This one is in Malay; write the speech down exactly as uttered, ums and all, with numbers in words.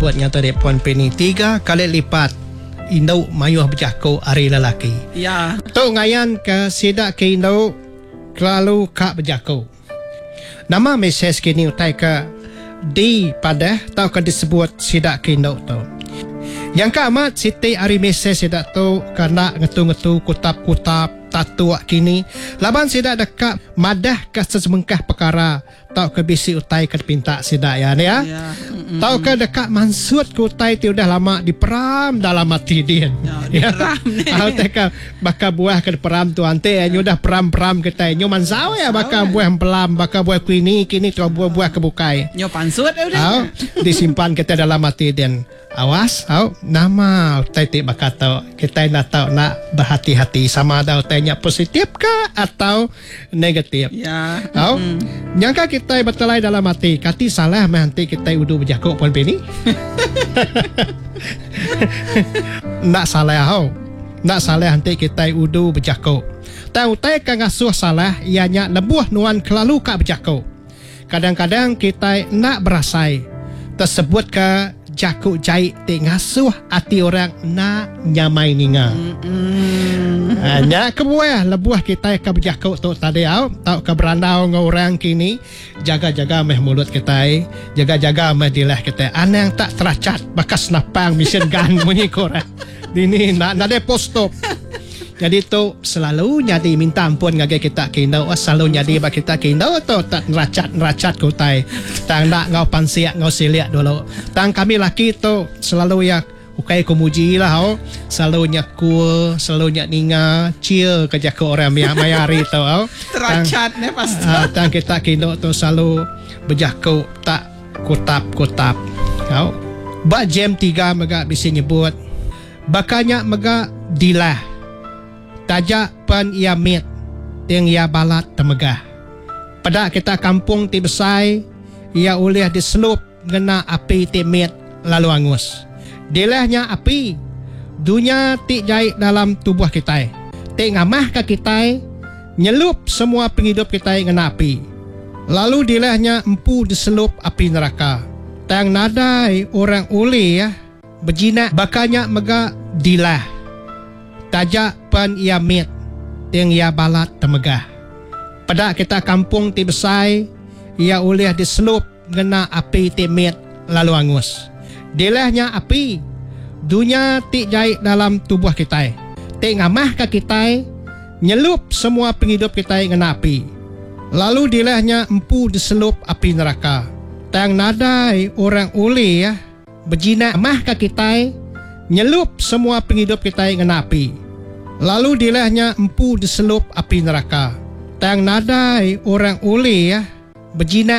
disebutnya tadi Puan Penny, tiga kali lipat indau mayuh berjako ari lelaki. Ya. Tok ngayan ke sidak ke indau kelalu kak berjako. Nama meses kini utai ke di pada tau ke disebut sidak ke indau tu. Yang ka amat siti ari meses sidak tu kena ngetu-ngetu kutap-kutap tatu kini laban sidak dekat madah ke sesemengkah perkara tau ke bisi utai ke pinta sidak ya ni ya. Ya. Mm-mm. Tau ke dekat mansut ke utai ti udah lama diperam dalam hati dia. Ya, diperam ni. Tahu teka bakal buah ke peram tu ante nyu dah peram-peram kita nyu mansaw ya bakal buah pelam bakal buah kini kini tu buah-buah kebukai. Nyo pansut udah. Tahu disimpan kita dalam hati dia. Awas, tahu nama utai ti bakal tahu kita nak tahu nak berhati-hati sama ada utainya positif ke atau negatif. Ya. Tahu nyangka kita bertelai dalam hati kati salah nanti kita udu berjakuk Puan Penny. Nak salah tau. Nak salah nanti kita udu berjakuk. Tahu tai kan ngasuh salah ianya lebuh nuan kelalu kak berjakuk. Kadang-kadang kita nak berasai tersebut ke jakuk jahit ti ngasuh hati orang nak nyamai ninga. Mm-mm. Hanya kebuah lebuah kita ke berjakuk tu tadi au tau ke berandau ngau orang kini jaga-jaga meh mulut kita, jaga-jaga meh dilah kita. Ana yang tak teracat bekas napang mesin gun bunyi korang. Ini nak nak de post-op. Jadi tu selalu jadi minta ampun ngage kita kindau, selalu jadi bagi kita kindau tu tak neracat-neracat kutai. Tang nak ngau pansiak ngau siliak dulu. Tang kami laki tu selalu ya ukai kumuji lah ho. Selalu nyakul, selalu nyak ninga, cia kerja ke orang yang mayari tu ho. Teracat ni pasti. Uh, tang kita kindau tu selalu berjaku tak kutap-kutap. Ho. Ba jam tiga mega bisa nyebut. Bakanya mega dilah. Tajak pen ia mit yang ia balat temegah. Pada kita kampung ti besai ia ulih diselup ngena api ti mit lalu angus. Dilahnya api dunia ti jahit dalam tubuh kita. Ti ngamah ke kita nyelup semua penghidup kita ngena api. Lalu dilahnya empu diselup api neraka. Tang nadai orang ulih ya berjinak bakanya mega dilah. Tajak pen ia mit yang ia balat temegah. Pada kita kampung ti besai ia ulih diselup ngena api ti mit lalu angus. Dilahnya api dunia ti jahit dalam tubuh kita. Ti ngamah ke kita nyelup semua penghidup kita ngena api. Lalu dilahnya empu diselup api neraka. Tang nadai orang ulih ya berjinak mah ke kita nyelup semua penghidup kita ngena api. Lalu dilahnya empu diselup api neraka. Tang nadai orang ulih ya berjinak